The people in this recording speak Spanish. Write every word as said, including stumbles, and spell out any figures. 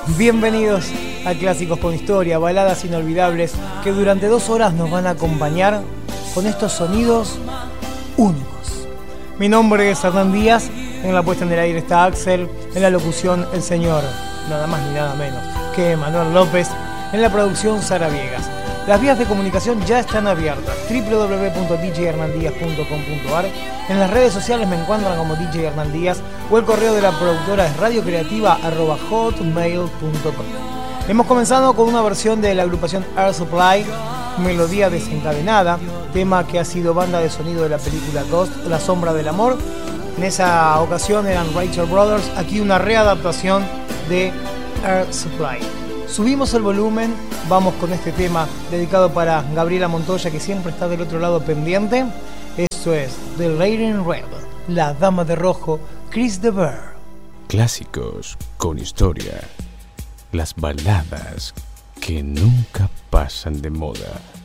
Bienvenidos a Clásicos con Historia, baladas inolvidables que durante dos horas nos van a acompañar con estos sonidos únicos. Mi nombre es Hernán Díaz, en la puesta en el aire está Axel, en la locución el señor, nada más ni nada menos que Manuel López, en la producción Sara Viegas. Las vías de comunicación ya están abiertas, doble u doble u doble u punto d j hernán díaz punto com punto a r. En las redes sociales me encuentran como D J Hernán Díaz o el correo de la productora es radiocreativa arroba hotmail punto com. Hemos comenzado con una versión de la agrupación Air Supply, Melodía Desencadenada, tema que ha sido banda de sonido de la película Ghost, La Sombra del Amor. En esa ocasión eran Rachel Brothers, aquí una readaptación de Air Supply. Subimos el volumen, vamos con este tema dedicado para Gabriela Montoya, que siempre está del otro lado pendiente. Esto es The Lady in Red, La Dama de Rojo, Chris de Burgh. Clásicos con historia. Las baladas que nunca pasan de moda.